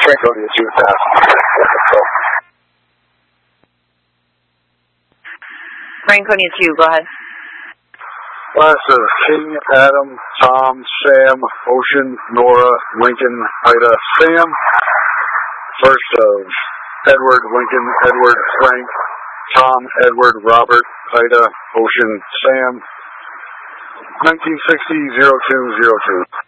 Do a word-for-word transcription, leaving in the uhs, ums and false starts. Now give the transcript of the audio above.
Franconia two thousand. Franconia two, go ahead. Last of King, Adam, Tom, Sam, Ocean, Nora, Lincoln, Ida, Sam. First of Edward, Lincoln, Edward, Frank, Tom, Edward, Robert, Ida, Ocean, Sam. nineteen sixty, zero two zero two.